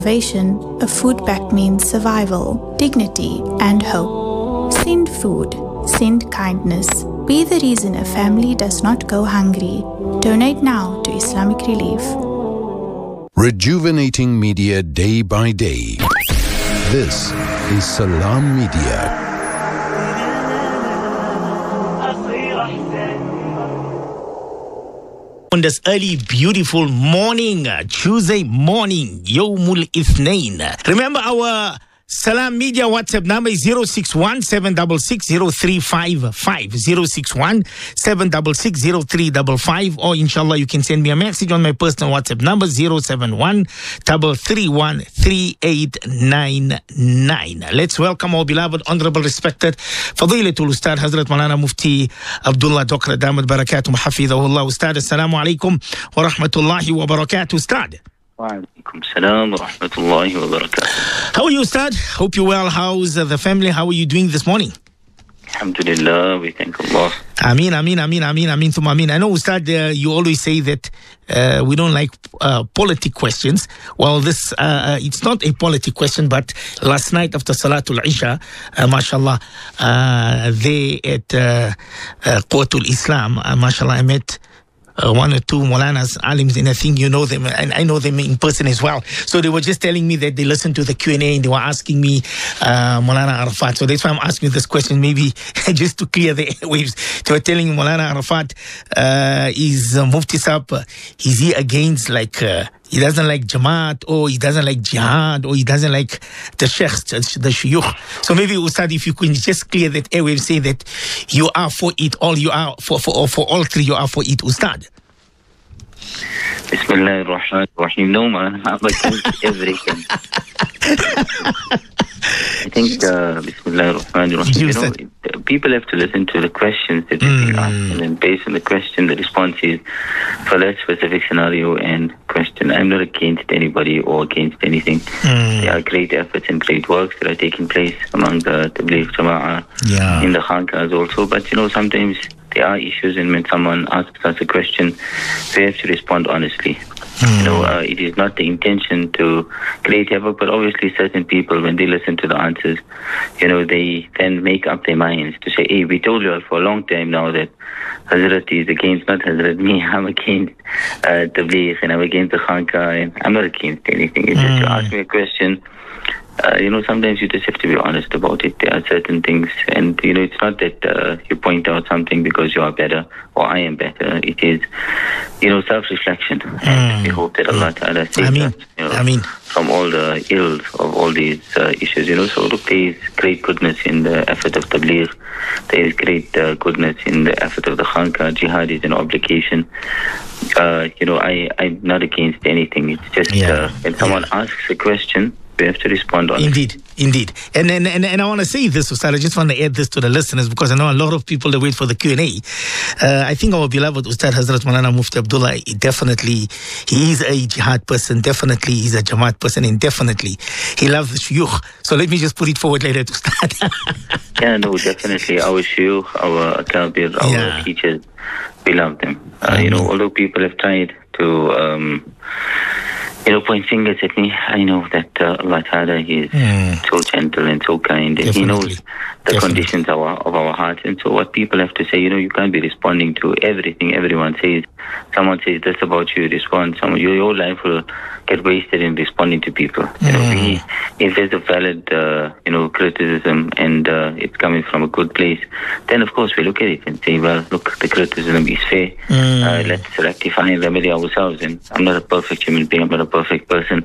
A food pack means survival, dignity, and hope. Send food. Send kindness. Be the reason a family does not go hungry. Donate now to Islamic Relief. Rejuvenating media day by day. This is Salam Media. On this early, beautiful morning, Tuesday morning, Yawmul Ithnain. Remember our Salam Media WhatsApp number is 061-766-0355, 061-766-0355, or inshallah you can send me a message on my personal WhatsApp number 071-331-3899. Let's welcome our beloved, honorable, respected Fadilatul Ustad Hazrat Maulana Mufti Abdullah Dokra Damat Barakatum Hafidhahullah. Ustad, assalamu alaikum wa rahmatullahi wa barakatuh. Ustad. Walaikum salam wa rahmatullahi wa barakatuh. How are you, Ustad? Hope you're well. How's the family? How are you doing this morning? Alhamdulillah, we thank Allah. Ameen, ameen, ameen, ameen, ameen, thumma ameen. I know, Ustad, you always say that we don't like politic questions. Well, this it's not a politic question, but last night after Salatul Isha, mashallah, they at Quwwatul Islam, mashallah, I met one or two Maulanas, alims, and I think you know them, and I know them in person as well. So they were just telling me that they listened to the Q&A and they were asking me Maulana Arafat. So that's why I'm asking you this question, maybe just to clear the airwaves. They were telling me Maulana Arafat is Mufti Sahab, is he against he doesn't like Jamaat, or he doesn't like Jihad, or he doesn't like the Sheikhs, the Shuyukh. So maybe, Ustad, if you could just clear that airwave, say that you are for it, all you are for all three, you are for it, Ustad. Bismillah ar-Rahman ar-Rahim. No, man, I'm against everything. I think, Bismillah ar-Rahman ar-Rahim, you know, people have to listen to the questions that they're being asked, and then based on the question, the response is for that specific scenario and question. I'm not against anybody or against anything. There are great efforts and great works that are taking place among the Tabligh Jama'ah in the Khanqahs also, but you know, sometimes there are issues, and when someone asks us a question, we have to respond honestly. You know, it is not the intention to create havoc, but obviously certain people, when they listen to the answers, you know, they then make up their minds to say, hey, we told you for a long time now that Hazrat is against, not Hazrat, me, I'm against Tabligh, and I'm against the Khanqah, and I'm not against anything. It's just to ask me a question. You know, sometimes you just have to be honest about it. There are certain things, and you know, it's not that you point out something because you are better or I am better. It is, you know, self-reflection, and we hope that Allah Ta'ala saves us, you know, from all the ills of all these issues. You know, so look, there is great goodness in the effort of Tabligh. There is great goodness in the effort of the Khanqah. Jihad is an obligation. You know, I'm not against anything. It's just when someone asks a question, we have to respond on Indeed. And I want to say this, Ustad, I just want to add this to the listeners, because I know a lot of people that wait for the Q&A. I think our beloved Ustad Hazrat Maulana Mufti Abdullah, definitely, he is a jihad person, definitely he's a Jamaat person, and definitely he loves the shuyukh. So let me just put it forward later to Ustad. Yeah, no, definitely our shuyukh, our akabir, our teachers, we love them. You know, although people have tried to you know, point fingers at me, I know that Allah Ta'ala is so gentle and so kind, and He knows the conditions of our hearts. And so what people have to say, you know, you can't be responding to everything everyone says. Someone says this about you, respond. Your life will get wasted in responding to people. You know, if there's a valid, you know, criticism, and it's coming from a good place, then of course we look at it and say, well, look, the criticism is fair. Let's rectify and remedy ourselves. And I'm not a perfect human being. I'm not a perfect person.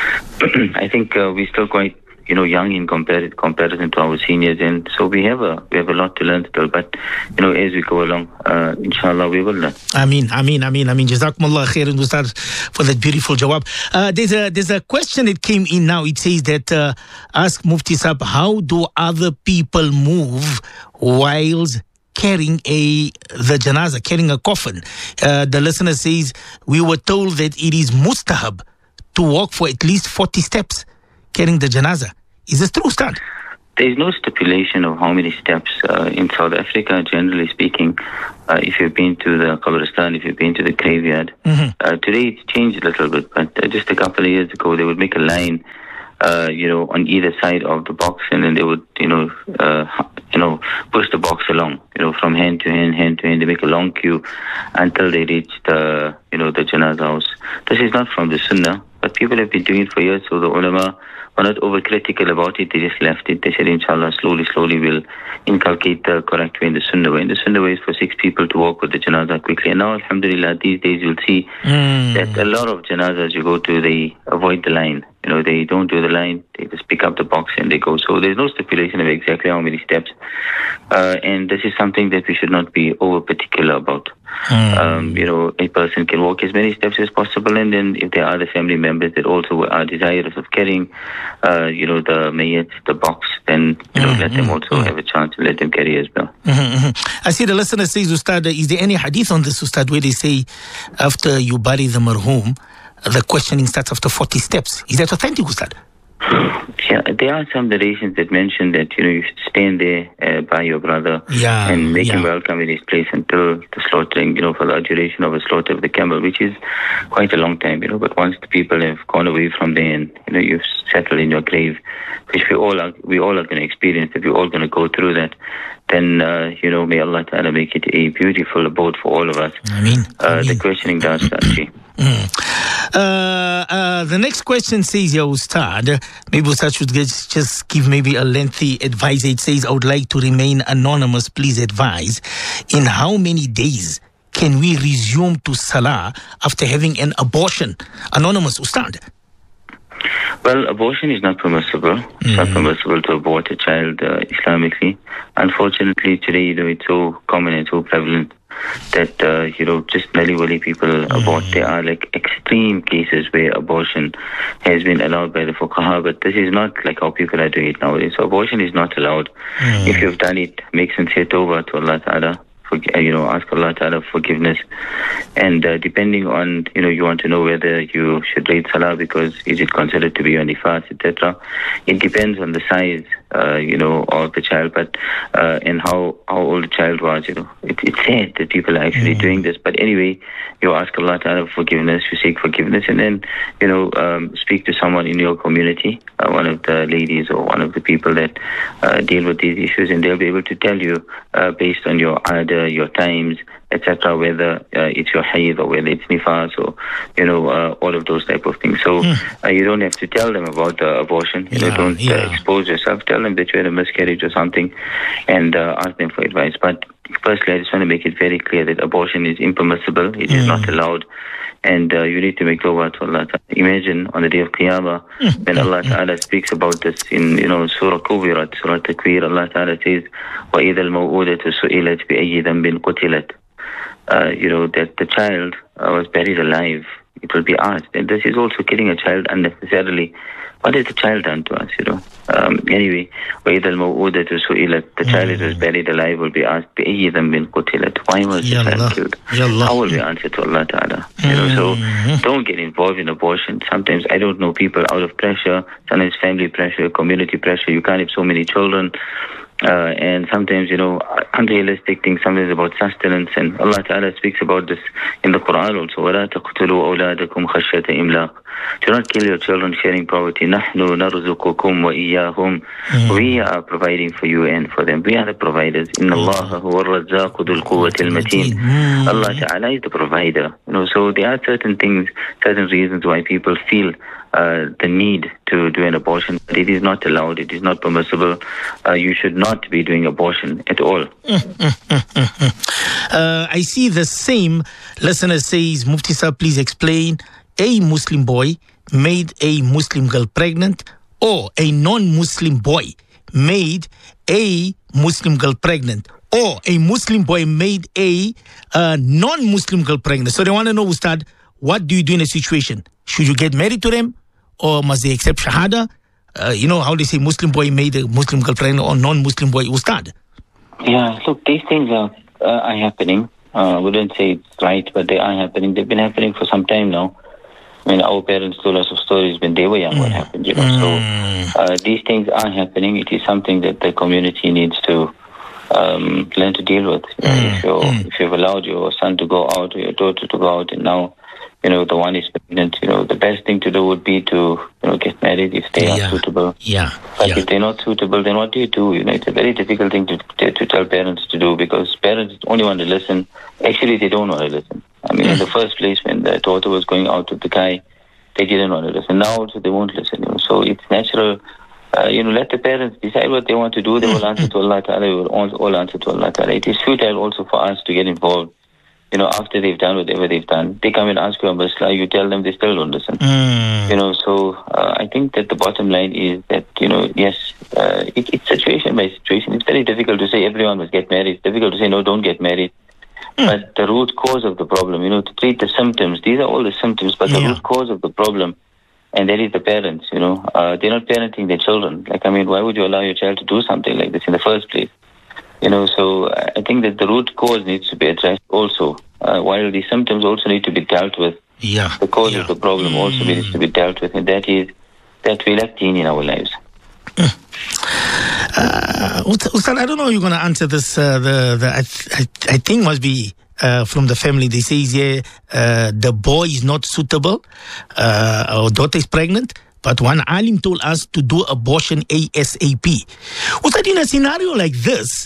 I think we're still quite, you know, young in comparison to our seniors, and so we have a lot to learn still. But you know, as we go along, inshallah, we will learn. Ameen. Jazakumullah khairan, Ustad, for that beautiful jawab. There's a question that came in now. It says that ask Mufti Sahab, how do other people move whilst carrying the janazah, carrying a coffin? The listener says, we were told that it is mustahab to walk for at least 40 steps carrying the janazah. Is this true, Ustad? There is no stipulation of how many steps in South Africa, generally speaking. If you've been to the Qabristan, if you've been to the graveyard, today it's changed a little bit, but just a couple of years ago, they would make a line, on either side of the box, and then they would, push the box along, from hand to hand to hand. They make a long queue until they reach the Janazah house. This is not from the Sunnah, but people have been doing it for years, so the ulama were not overcritical about it. They just left it. They said, inshallah, slowly we'll inculcate the correct way in the Sunnah way. And the Sunnah way is for 6 people to walk with the Janazah quickly. And now, alhamdulillah, these days you'll see that a lot of Janazahs you go to, they avoid the line. They don't do the line. They just pick up the box and they go. So there's no stipulation of exactly how many steps. And this is something that we should not be over particular about. A person can walk as many steps as possible, and then if there are other family members that also are desirous of carrying, the mayyat, the box, then let them also have a chance to let them carry as well. I see the listener says, Ustad, is there any hadith on this, Ustad, where they say after you bury the marhum, the questioning starts after 40 steps? Is that authentic, Ustad? Yeah, there are some narrations that mention that you should stand there by your brother and make him welcome in his place until the slaughtering, for the duration of a slaughter of the camel, which is quite a long time, But once the people have gone away from there and you've settled in your grave, which we all are going to experience, if we're all going to go through that, then may Allah Ta'ala make it a beautiful abode for all of us. Ameen. The questioning does start. The next question says, Ya Ustad, maybe Ustad should just give maybe a lengthy advice. It says, I would like to remain anonymous. Please advise, in how many days can we resume to Salah after having an abortion? Anonymous, Ustad. Well, abortion is not permissible. It's not permissible to abort a child Islamically. Unfortunately, today, it's so common and so prevalent that, just nilly-willy people abort. There are extreme cases where abortion has been allowed by the fuqaha, but this is not like how people are doing it nowadays. So abortion is not allowed. If you've done it, make sincere tawbah to Allah Ta'ala. Ask Allah Ta'ala forgiveness. And depending on, you want to know whether you should read Salah because is it considered to be on nifas, etc. It depends on the size, of the child, but and how old the child was, It's sad that people are actually doing this. But anyway, you ask Allah Ta'ala forgiveness, you seek forgiveness, and then, speak to someone in your community, one of the ladies or one of the people that deal with these issues, and they'll be able to tell you based on your order, your times, etc., whether it's your hayd or whether it's nifas or, all of those type of things. So you don't have to tell them about abortion. Don't expose yourself. Tell them that you had a miscarriage or something and ask them for advice. But firstly, I just want to make it very clear that abortion is impermissible. It is not allowed. And you need to make tawbah to Allah Ta'ala. Imagine on the day of Qiyamah, when Allah Ta'ala speaks about this in, Surah Kubirat, Surah Takwir, Allah Ta'ala says, وَإِذَا الْمَوْءُودَةُ سُئِلَتْ بِأَيِّ ذَنْبٍ قُتِلَتْ. That the child was buried alive. It will be asked. And this is also killing a child unnecessarily. What has the child done to us, Anyway, وَإِذَا الْمَوْءُودَةُ سُئِلَتْ. The child that was buried alive will be asked, بِأَيِّ ذَنْبٍ قُتِلَتْ. Why was the child killed? How will we answer to Allah Ta'ala? So don't get involved in abortion. Sometimes, I don't know, people out of pressure, sometimes family pressure, community pressure. You can't have so many children. And sometimes, unrealistic things, sometimes about sustenance. And Allah Ta'ala speaks about this in the Quran also. وَلَا تَقْتُلُوا أَوْلَادَكُمْ خَشْيَةَ إِمْلَاقٍ. Do not kill your children sharing poverty. نَحْنُ نَرْزُقُكُمْ وَإِيَّاهُمْ. We are providing for you and for them. We are the providers. إِنَّ اللَّهَ هُوَ الرَّزَّاقُ ذُو الْقُوَّةِ الْمَتِينَ. Allah Ta'ala is the provider. So there are certain things, certain reasons why people feel the need to do an abortion. But it is not allowed. It is not permissible. You should not be doing abortion at all. I see the same listener says, Mufti Sahib, please explain. A Muslim boy made a Muslim girl pregnant, or a non-Muslim boy made a Muslim girl pregnant, or a Muslim boy made a non-Muslim girl pregnant. So they want to know, Ustad, what do you do in a situation? Should you get married to them, or must they accept Shahada? How they say Muslim boy made a Muslim girl pregnant or non-Muslim boy, Ustad? Yeah, look, these things are happening. I wouldn't say it's right, but they are happening. They've been happening for some time now. I mean, our parents told us of stories when they were young, what happened, you know. So these things are happening. It is something that the community needs to learn to deal with. You know, if you've allowed your son to go out or your daughter to go out, and now, you know, the one is pregnant, you know, the best thing to do would be to, you know, get married if they are suitable. But if they're not suitable, then what do? You know, it's a very difficult thing to tell parents to do, because parents only want to listen. Actually, they don't want to listen. I mean, in the first place, when the daughter was going out with the guy, they didn't want to listen. Now also they won't listen. You know? So it's natural. You know, let the parents decide what they want to do. They will answer to Allah Ta'ala. We will all answer to Allah Ta'ala. It is futile also for us to get involved. You know, after they've done whatever they've done, they come and ask you a masla, you tell them, they still don't listen. You know, so I think that the bottom line is that, you know, yes, it's situation by situation. It's very difficult to say everyone must get married. It's difficult to say, no, don't get married. But the root cause of the problem, you know, to treat the symptoms, these are all the symptoms, but the root cause of the problem, and that is the parents, you know, they're not parenting their children. Like, I mean, why would you allow your child to do something like this in the first place? You know, so I think that the root cause needs to be addressed also, while the symptoms also need to be dealt with. The cause of the problem also needs to be dealt with, and that is that we lack deen in our lives. Ustad, I don't know how you're going to answer this. I think must be from the family. They say the boy is not suitable. Our daughter is pregnant. But one alim told us to do abortion ASAP. Ustad, in a scenario like this,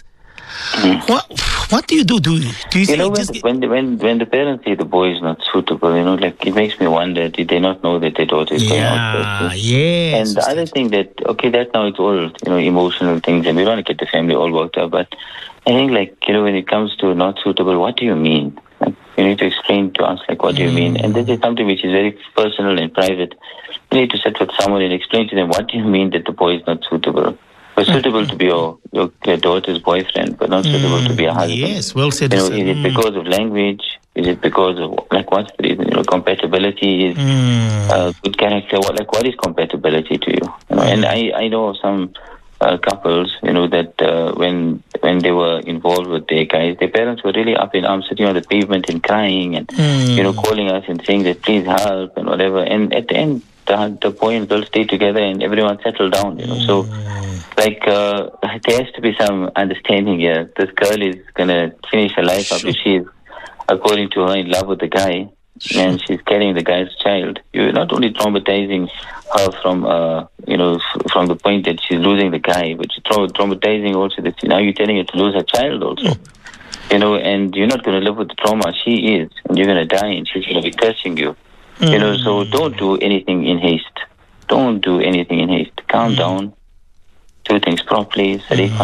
what do you do? Do you say, you know, when the parents say the boy is not suitable, you know, like, it makes me wonder, did they not know that their daughter is going out? Yes. And the other thing that, okay, that now it's all, you know, emotional things, and we don't want to get the family all worked up, but I think, like, you know, when it comes to not suitable, what do you mean? Like, you need to explain to us, like, what do you mean? And this is something which is very personal and private. You need to sit with someone and explain to them, what do you mean that the boy is not suitable? But suitable to be your daughter's boyfriend, but not suitable to be a husband. Yes, well said. You know, is it because of language? Is it because of, like, what's the reason? You know, compatibility is good character. What is compatibility to you? You know, and I know of some couples, you know, that when they were involved with their guys, their parents were really up in arms, sitting on the pavement and crying and, you know, calling us and saying that please help and whatever. And at the end, the boy and girl stayed together and everyone settled down, you know. So, like, there has to be some understanding here. This girl is going to finish her life up if she's, according to her, in love with the guy, and she's carrying the guy's child. You're not only traumatizing her from, you know, from the point that she's losing the guy, but you're traumatizing also that now you're telling her to lose her child also. You know, and you're not going to live with the trauma. She is, and you're going to die, and she's going to be cursing you. You know, so don't do anything in haste. Don't do anything in haste. Calm down. Do things properly.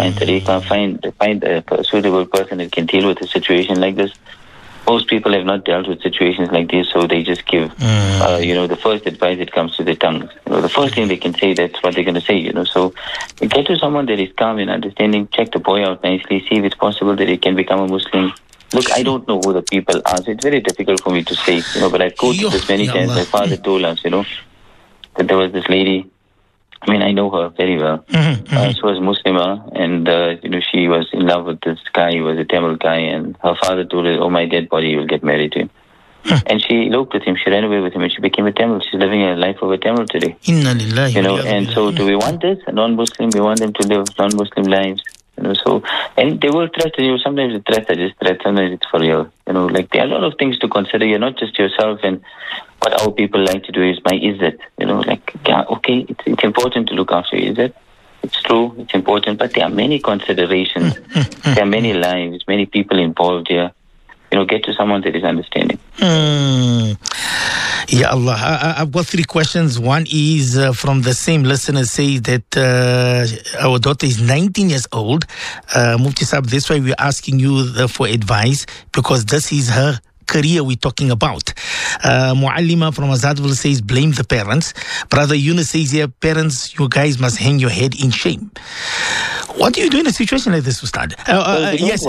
Find a suitable person that can deal with a situation like this. Most people have not dealt with situations like this, so they just give, you know, the first advice that comes to their tongues. You know, the first thing they can say, that's what they're going to say, you know. So get to someone that is calm and understanding. Check the boy out nicely. See if it's possible that he can become a Muslim. Look, I don't know who the people are, so it's very difficult for me to say, you know, but I've quoted this many times. My father told us, you know, that there was this lady. I mean, I know her very well. She was Muslimah, and, you know, she was in love with this guy. He was a Tamil guy, and her father told her, oh, my dead body, you will get married to him. And she eloped with him. She ran away with him, and she became a Tamil. She's living a life of a Tamil today. Inna lillahi. You know, and so do we want this? A non-Muslim, we want them to live non-Muslim lives. You know, so, and they will threaten you. Sometimes the threats are just threats, sometimes it's for real. You know, like, there are a lot of things to consider. You're not just yourself, and what our people like to do is my izzat. You know, like, yeah, okay, it's important to look after your izzat. It's true, it's important, but there are many considerations. There are many lives, many people involved here. You know, get to someone that is understanding. Ya Allah, I've got 3 questions. One is from the same listener, says that our daughter is 19 years old. Mufti Saab, that's why we're asking you for advice, because this is her career we're talking about. Muallima from Azadville says, blame the parents. Brother Yunus says here, parents, you guys must hang your head in shame. What do you do in a situation like this, Ustad? Yes,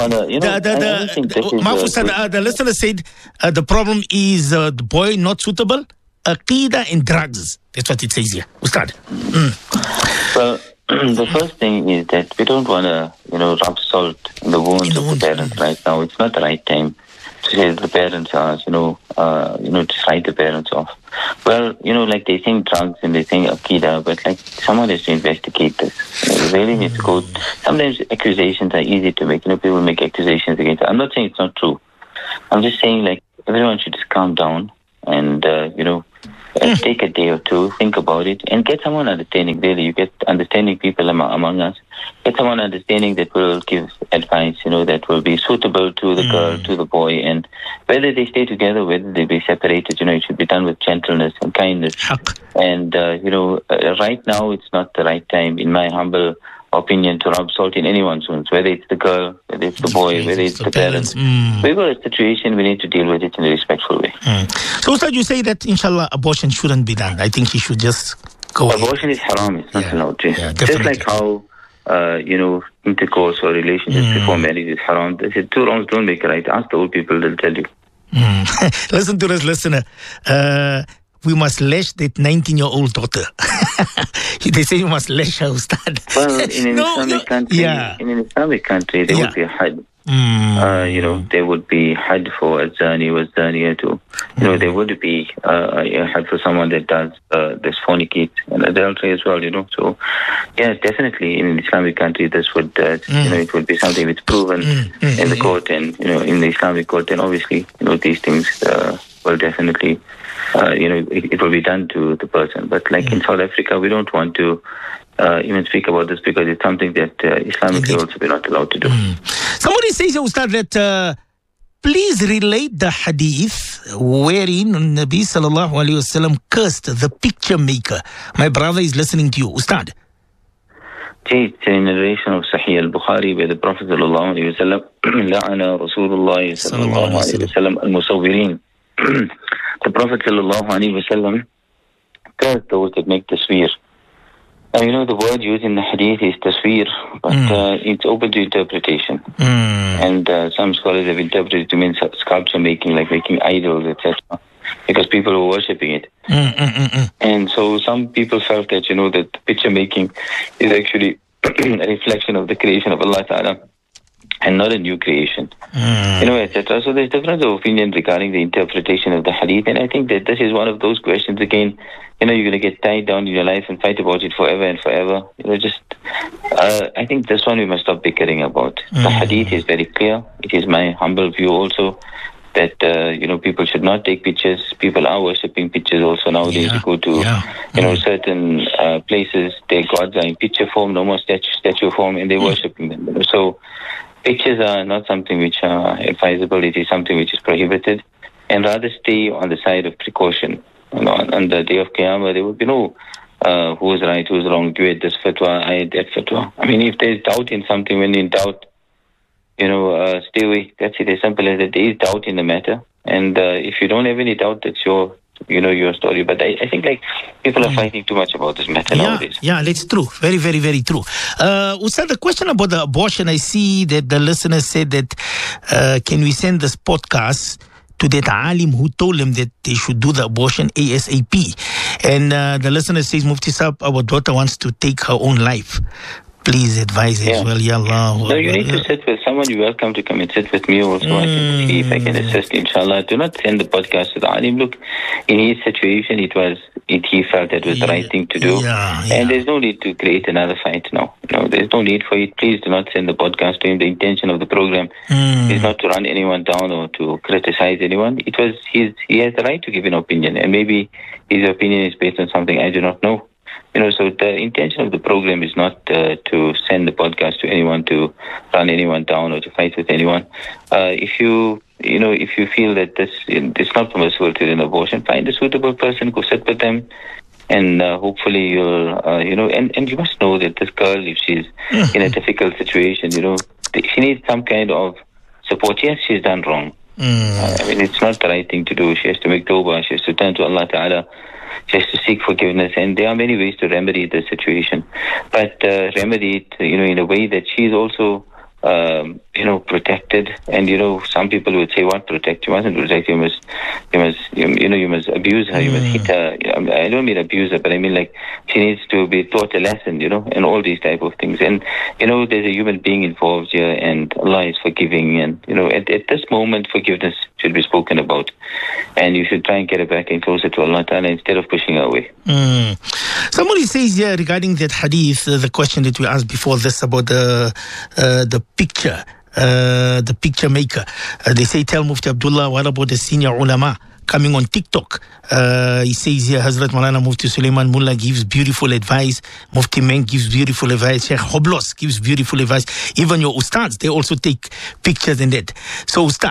the listener said the problem is the boy not suitable, aqeedah and drugs. That's what it says here, Ustad. Well, the first thing is that we don't want to, you know, rub salt in the wounds of the parents right now. It's not the right time. say the parents are, to write the parents off. Well, like they think drugs and they think Akida, but like someone has to investigate this. They really need to go. Sometimes accusations are easy to make. People make accusations against it. I'm not saying it's not true. I'm just saying like everyone should just calm down and, take a day or two, think about it, and get someone understanding. Really, you get understanding people among us. Get someone understanding that will give advice, that will be suitable to the girl, to the boy, and whether they stay together, whether they be separated, it should be done with gentleness and kindness. And, right now it's not the right time, in my humble opinion, to rub salt in anyone's wounds, whether it's the girl, whether it's the boy, whether it's the parents. We've got a situation, we need to deal with it in a respectful way. So, Ustad, you say that, inshallah, abortion shouldn't be done. I think he should just go Abortion is haram, it's not allowed. Just like how, intercourse or relationships before marriage is haram. They said 2 wrongs don't make a right. Ask the old people, they'll tell you. Listen to this listener. We must lash that 19-year-old daughter. They say you must lash her, Ustad. Well, in an Islamic country, there would be a had. There would be had for a zani was zaniya too. There would be a had for someone that does this fornicate and adultery as well. So yeah, definitely in an Islamic country, this would it would be something that's proven in the court and in the Islamic court. And obviously these things will definitely it will be done to the person. But like in South Africa, we don't want to even speak about this because it's something that Islamically also we're not allowed to do. Somebody says, Ustad, that please relate the hadith wherein Nabi sallallahu alayhi wasallam cursed the picture maker. My brother is listening to you, Ustad. It's a narration of Sahih al-Bukhari where the Prophet sallallahu alayhi wasallam la'ana Rasulullah sallallahu alayhi wasallam al-musawwirin. The Prophet sallallahu alayhi wasallam cursed those that make tasweer. Now, the word used in the hadith is tasweer, but it's open to interpretation. And some scholars have interpreted it to mean sculpture making, like making idols, etc., because people were worshipping it. And so some people felt that, that picture making is actually a reflection of the creation of Allah Ta'ala and not a new creation, etc. So there's difference of opinion regarding the interpretation of the hadith, and I think that this is one of those questions, again, you're going to get tied down in your life and fight about it forever and forever. I think this one we must stop bickering about. The hadith is very clear. It is my humble view also that, people should not take pictures. People are worshipping pictures also nowadays. You go to, certain places, their gods are in picture form, no more statue form, and they're worshipping them. So pictures are not something which are advisable. It is something which is prohibited, and rather stay on the side of precaution. On the day of Qiyamah, there will be no who's right, who's wrong. You had this fatwa, I had that fatwa. I mean, if there's doubt in something, when in doubt, stay away. That's it. As simple as that. There is doubt in the matter, and if you don't have any doubt, that's your story. But I think like people are fighting too much about this matter nowadays. Yeah, that's true. Very, very, very true. Ustad, the question about the abortion, I see that the listener said that can we send this podcast to that alim who told them that they should do the abortion ASAP. And the listener says, Mufti Saab, our daughter wants to take her own life. Please advise as well, Ya Allah. No, you need to sit with someone. You're welcome to come and sit with me also. I can see if I can assist, inshallah. Do not send the podcast to the alim. Look, in his situation, he felt that was the right thing to do. And there's no need to create another fight now. No, there's no need for it. Please do not send the podcast to him. The intention of the program is not to run anyone down or to criticize anyone. He has the right to give an opinion, and maybe his opinion is based on something I do not know. So the intention of the program is not to send the podcast to anyone, to run anyone down or to fight with anyone. If you feel that this is not permissible to do an abortion, find a suitable person, go sit with them, and hopefully you'll, and you must know that this girl, if she's in a difficult situation, she needs some kind of support. Yes, she's done wrong. It's not the right thing to do. She has to make tawbah. She has to turn to Allah Ta'ala. She has to seek forgiveness, and there are many ways to remedy the situation. But remedy it, in a way that she's also protected. And, some people would say, what protect? You mustn't protect. You must abuse her. You must hit her. I don't mean abuse her, but I mean she needs to be taught a lesson, and all these type of things. And, there's a human being involved here, and Allah is forgiving. And, at this moment, forgiveness should be spoken about. And you should try and get her back and closer to Allah Ta'ala instead of pushing her away. Somebody says here regarding that hadith, the question that we asked before this about the picture. The picture maker. They say, tell Mufti Abdullah, what about the senior ulama coming on TikTok? He says here, Hazrat Maulana Mufti Sulaiman Mullah gives beautiful advice. Mufti Meng gives beautiful advice. Sheikh Hoblos gives beautiful advice. Even your ustads, they also take pictures and that. So ustad.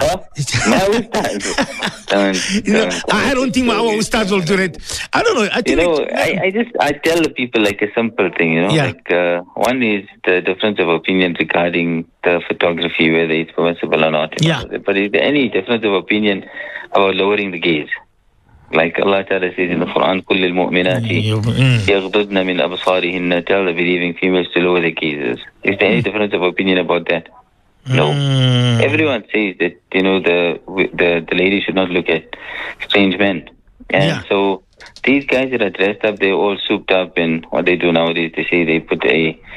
I don't think our ustads will do that. I don't know. I think I tell the people a simple thing, one is the difference of opinion regarding the photography, whether it's permissible or not. But is there any difference of opinion about lowering the gaze? Like Allah Ta'ala says in the Quran, كُلِّ الْمُؤْمِنَاتِ يَغْضُضْنَ مِنْ أَبْصَارِهِنَّ, tell the believing females to lower their gazes. Is there any difference of opinion about that? No. Everyone says that, the lady should not look at strange men. And so these guys that are dressed up, they're all souped up, and what they do nowadays, they say they put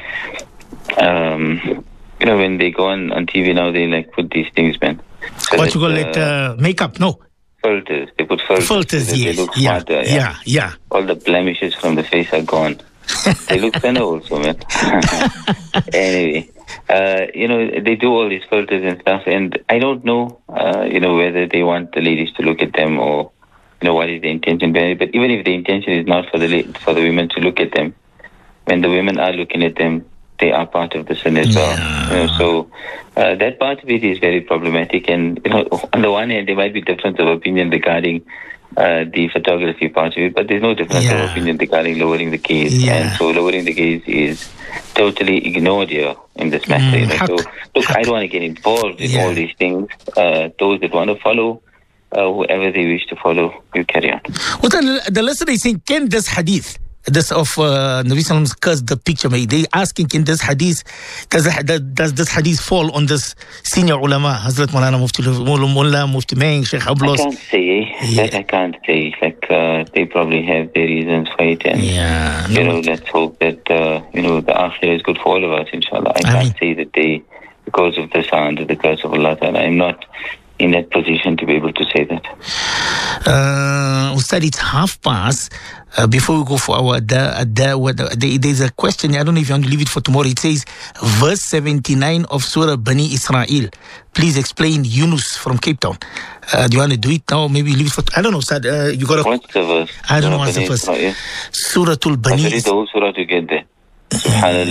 when they go on TV now, they put these things, man. So what you call it? Makeup? No. Filters. They put filters. Filters, yes. They look smarter. Yeah. All the blemishes from the face are gone. They look thinner also, man. Anyway, they do all these filters and stuff, and I don't know, whether they want the ladies to look at them or, what is the intention behind it. But even if the intention is not for the women to look at them, when the women are looking at them, they are part of the sin as well. So that part of it is very problematic. And, on the one hand, there might be difference of opinion regarding the photography part of it, but there's no difference of opinion regarding lowering the gaze. And so lowering the gaze is totally ignored here in this matter. So, look, I don't want to get involved in all these things. Those that want to follow, whoever they wish to follow, you carry on. Well, the listener is saying, can this hadith, this of Nabi Sallam's curse, the picture made, they asking, in this hadith, does this hadith fall on this senior ulama, Hazrat Maulana Mufti Mullah, Mufti Meng, Sheikh Ablos? I can't say. That I can't say. They probably have their reasons for it, and let's hope that the akhirah is good for all of us, inshallah. I can't say that they, because of the sound of the curse of Allah Ta'ala, I'm not in that position to be able to say that. Ustad, it's past. Before we go for our there's a question. I don't know if you want to leave it for tomorrow. It says, verse 79 of Surah Bani Israel. Please explain. Yunus from Cape Town. Do you want to do it now? Maybe leave it for... I don't know, Ustad. You got What's the verse? I don't know what's the verse. Suratul Bani... I read the whole surah to get there. I think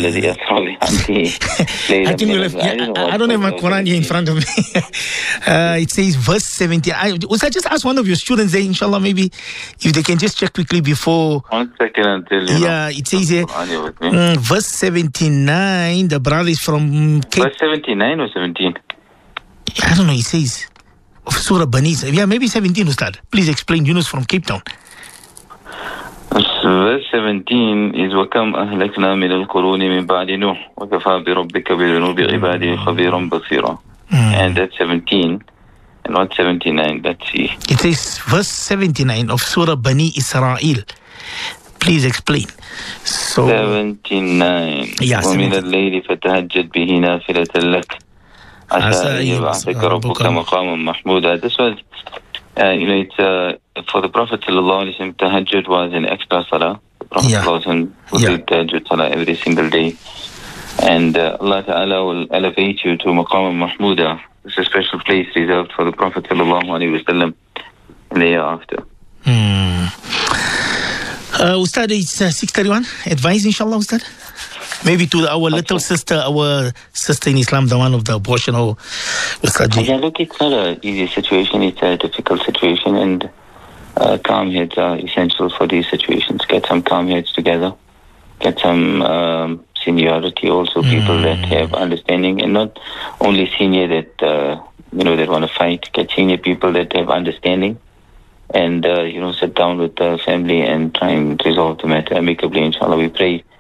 I don't have my Quran here in front of me. It says verse 70. I just ask one of your students there, inshallah, maybe if they can just check quickly before. 1 second until it says here, verse 79. The brother is from Cape. Verse 79 or 17? I don't know. It says of Surah Bani. Maybe 17, Ustad. Please explain. Yunus from Cape Town. Verse 17 is وَكَمْ أَهْلَكْنَا مِنَ الْقُرُونِ مِنْ بَعْدِ نُوحٍ وَكَفَى بِرَبِّكَ بِذُنُوبِ عِبَادِهِ خَبِيرًا بَصِيرًا. And that's 17. And not 79. Let's see. It says verse 79 of Surah Bani Israel. Please explain. So 79. وَمِنَ اللَّيْلِ فَتَهَجَّدْ بِهِ نَافِلَةً لَكَ عَسَىٰ أَن يَبْعَثَكَ رَبُّكَ مَقَامًا مَحْمُودًا. This was it's for the Prophet ﷺ, tahajjud was an extra salah. The Prophet ﷺ would do tahajjud salah every single day. And Allah Ta'ala will elevate you to Maqam Mahmuda. It's a special place reserved for the Prophet ﷺ in the year after. Ustad, it's 6:31. Advice, inshallah, Ustad? Maybe to our little sister, our sister in Islam, the one of the abortion, or Ustad. Yeah, look, it's not an easy situation. It's a difficult situation, and calm heads are essential for these situations. Get some calm heads together. Get some seniority also, people that have understanding, and not only senior that that want to fight. Get senior people that have understanding, and sit down with the family and try and resolve the matter amicably. Inshallah, we pray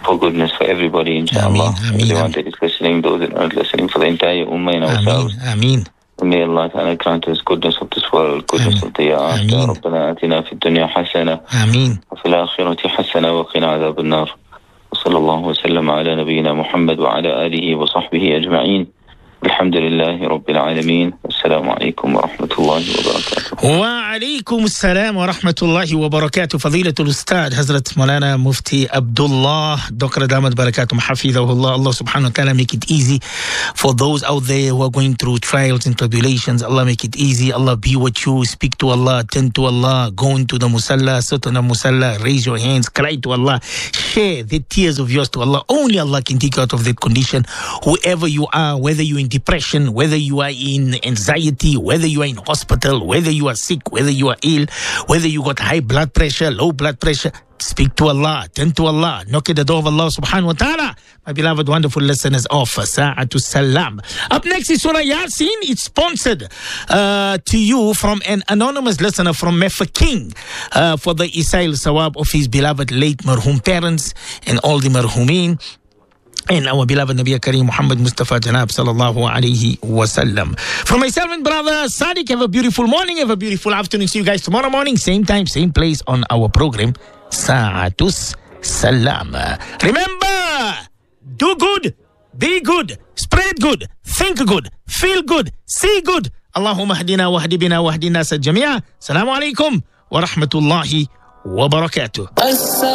for goodness for everybody, inshallah. Everyone that is listening, those that aren't listening, for the entire ummah and ourselves. Ameen. May Allah Ta'ala grant us goodness of this world, goodness of the hereafter. ربنا آتنا في الدنيا حسنة وفي الآخرة حسنة وقنا عذاب النار. وصلى الله وسلم على نبينا محمد وعلى آله وصحبه أجمعين. الحمد لله رب العالمين. السلام عليكم ورحمة الله وبركاته. وعليكم السلام ورحمة الله وبركاته. فضيلة الأستاذ حضرت مولانا مفتي Abdullah Dr. Damat Barakatum Hafidhahullah. Allah subhanahu wa ta'ala make it easy for those out there who are going through trials and tribulations. Allah make it easy. Allah be with you. Speak to Allah, attend to Allah, go into the musalla, sit on the musalla, raise your hands, cry to Allah, share the tears of yours to Allah. Only Allah can take you out of that condition. Whoever you are, whether you're in depression, whether you are in anxiety, whether you are in hospital, whether you are sick, whether you are ill, whether you got high blood pressure, low blood pressure, speak to Allah, turn to Allah, knock at the door of Allah subhanahu wa ta'ala. My beloved, wonderful listeners of Sa'atu Salam. Up next is Surah Yasin. It's sponsored to you from an anonymous listener from Mefeking for the Isail Sawab of his beloved late marhum parents and all the marhumin. And our beloved Nabi Kareem Muhammad Mustafa Janab sallallahu alayhi wa sallam. From myself and brother Sadiq, have a beautiful morning, have a beautiful afternoon. See you guys tomorrow morning, same time, same place on our program, Sa'atus Salam. Remember, do good, be good, spread good, think good, feel good, see good. Allahumma hadina wa hadibina wa hadina sa jamia. Assalamu alaikum wa rahmatullahi wa barakatuh.